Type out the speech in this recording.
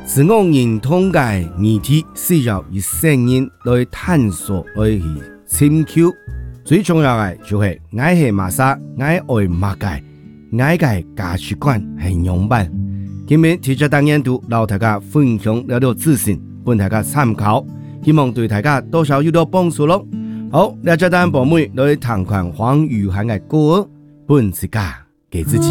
自我認同嘅議題需要以聲音來探索來去尋求，最重要嘅就係愛係乜啥，愛乜嘅，愛嘅價值觀係樣板。今日提出單元度，讓大家分享了了資訊，俾大家參考，希望對大家多少有到幫助咯。好，呢隻單寶妹來彈款黃雨涵嘅歌，本自家給自己。